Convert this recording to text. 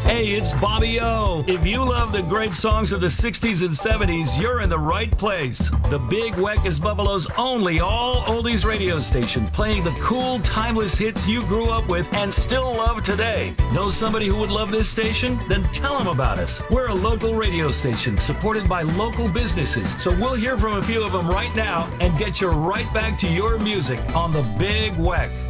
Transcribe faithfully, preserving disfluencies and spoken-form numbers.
Hey, it's Bobby O. If you love the great songs of the sixties and seventies, you're in the right place. The Big Weck is Buffalo's only all-oldies radio station, playing the cool, timeless hits you grew up with and still love today. Know somebody who would love this station? Then tell them about us. We're a local radio station supported by local businesses, so we'll hear from a few of them right now and get you right back to your music on the Big Weck.